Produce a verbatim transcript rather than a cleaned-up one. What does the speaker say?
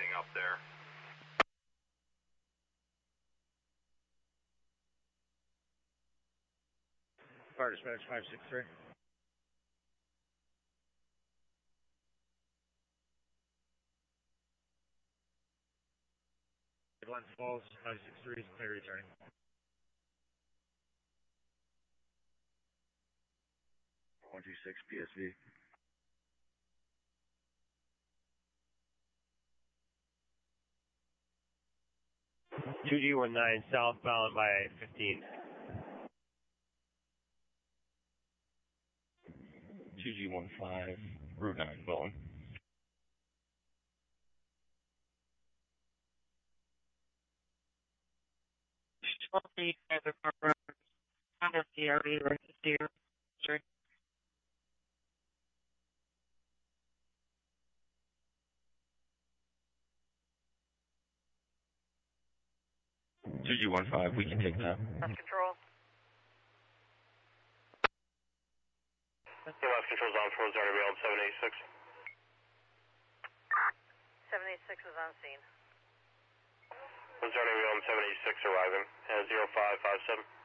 anything up there. Fire dispatch five six three. Glens Falls five six three is clear returning. one two six P S V. two G one nine southbound by fifteen. two G one five, Route nine, Bowen. Shortly at the corporate out of the area right here. Sure. two G one five, we can take that. Left control. Yeah, left control's on four zero beyond seven eighty-six. seven eighty-six is on scene. one zero beyond seven eighty-six arriving. Uh, zero five five seven.